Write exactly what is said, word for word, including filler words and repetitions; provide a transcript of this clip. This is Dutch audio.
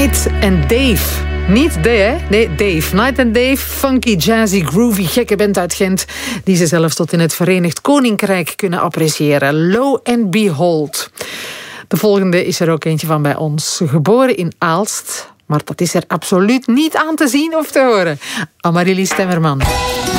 Night and Dave. Niet de, hè? Nee, Dave. Night and Dave, funky, jazzy, groovy, gekke band uit Gent, die ze zelfs tot in het Verenigd Koninkrijk kunnen appreciëren. Lo and behold. De volgende is er ook eentje van bij ons. Geboren in Aalst, maar dat is er absoluut niet aan te zien of te horen. Amarylis Temmerman.